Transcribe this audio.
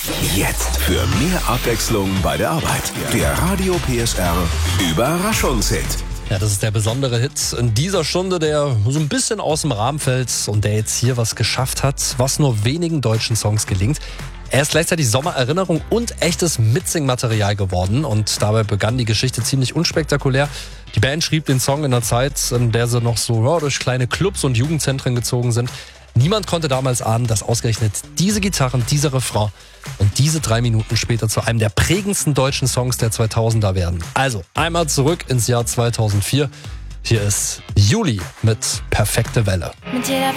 Jetzt für mehr Abwechslung bei der Arbeit. Der Radio PSR Überraschungshit. Ja, das ist der besondere Hit in dieser Stunde, der so ein bisschen aus dem Rahmen fällt und der jetzt hier was geschafft hat, was nur wenigen deutschen Songs gelingt. Er ist gleichzeitig Sommererinnerung und echtes Mitsingmaterial geworden und dabei begann die Geschichte ziemlich unspektakulär. Die Band schrieb den Song in einer Zeit, in der sie noch so durch kleine Clubs und Jugendzentren gezogen sind. Niemand konnte damals ahnen, dass ausgerechnet diese Gitarren, dieser Refrain und diese 3 Minuten später zu einem der prägendsten deutschen Songs der 2000er werden. Also einmal zurück ins Jahr 2004. Hier ist Juli mit Perfekte Welle. Mit jeder